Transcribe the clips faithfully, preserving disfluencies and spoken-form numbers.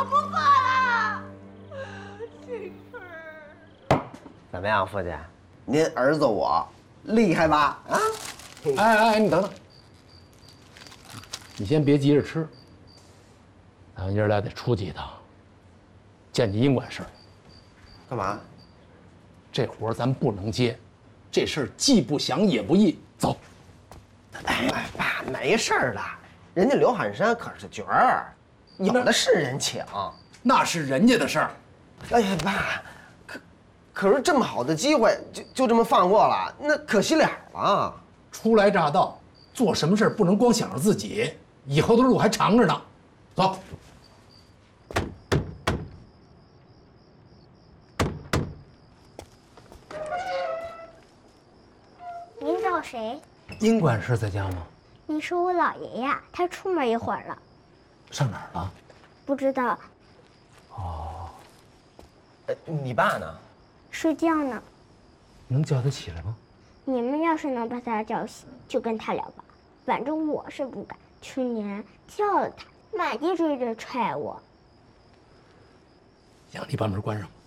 不做了。这份怎么样，父亲？您儿子我厉害吧？啊！ 哎哎哎，你等等，你先别急着吃，咱爷俩得出去一趟，见见英管事。 干嘛？ 这活咱不能接，这事儿既不祥也不义。走。 哎哎，爸，没事儿的，人家刘汉山可是角儿，有的是人请。 那是人家的事儿。 哎呀，爸，可可是这么好的机会就就这么放过了，那可惜了了。 初来乍到，做什么事儿不能光想着自己，以后的路还长着呢。走。 您找谁？ 英管事在家吗？ 你是我姥爷呀，他出门一会儿了。 上哪儿了？ 不知道。 哦。 呃，你爸呢？ 睡觉呢。 能叫他起来吗？ 你们要是能把他叫醒，就跟他聊吧。反正我是不敢。去年叫了他，满地追着踹我。 行，你把门关上。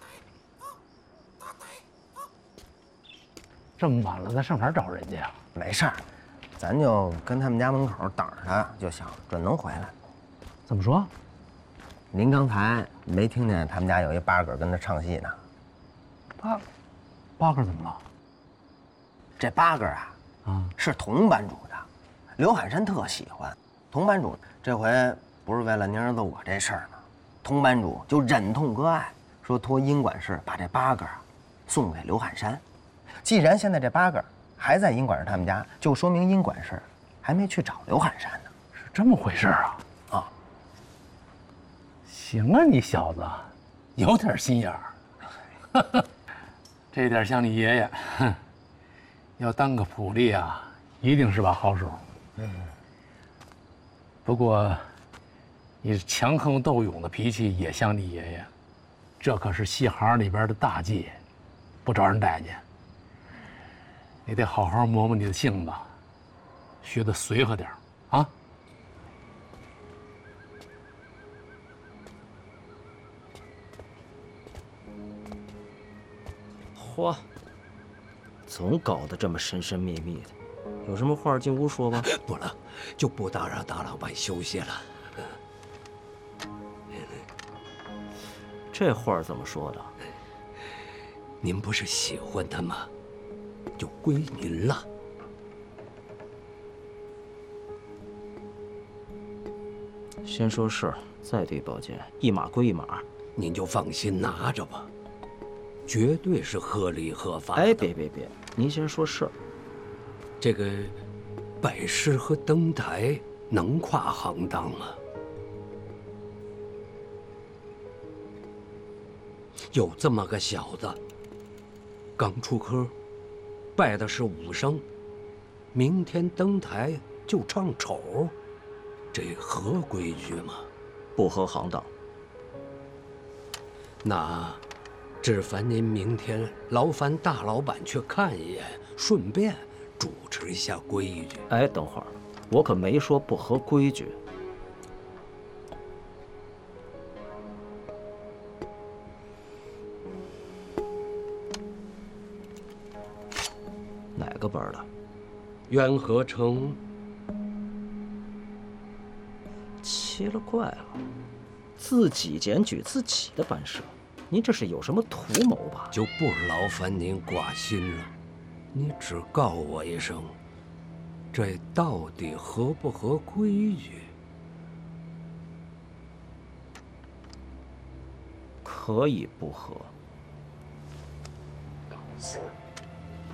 这么晚了，咱上哪儿找人家呀？ 没事儿，咱就跟他们家门口等着他就行，准能回来。 怎么说？ 您刚才没听见他们家有一八哥跟他唱戏呢？ 八，八哥怎么了？ 这八哥啊，啊，是童班主的，刘海山特喜欢。童班主这回不是为了您儿子我这事儿吗？童班主就忍痛割爱，说托英管事把这八哥送给刘汉山。既然现在这八哥还在英管事他们家，就说明英管事还没去找刘汉山呢。 是这么回事啊？ 啊， 行啊，你小子有点心眼儿。这点像你爷爷，哼，要当个仆隶啊，一定是把好手。嗯。不过，你强横斗勇的脾气也像你爷爷，这可是戏行里边的大忌，不招人待见。你得好好磨磨你的性子，学得随和点啊！ 嚯，总搞得这么神神秘秘的，有什么话进屋说吧。 不了，就不打扰大老板休息了。 这话怎么说的？ 您不是喜欢他吗？就归您了。 先说是，再对宝剑，一码归一码。 您就放心拿着吧，绝对是合理合法的。 哎，别别别，您先说是。 这个摆饰和登台能跨行当吗？有这么个小子，刚出科。拜的是武生，明天登台就唱丑，这合规矩吗？ 不合行当。 那，只烦您明天劳烦大老板去看一眼，顺便主持一下规矩。 哎，等会儿，我可没说不合规矩。哪个班的？ 元和成。 奇了怪了，自己检举自己的班社，您这是有什么图谋吧？ 就不劳烦您挂心了，你只告我一声，这到底合不合规矩？ 可以不合。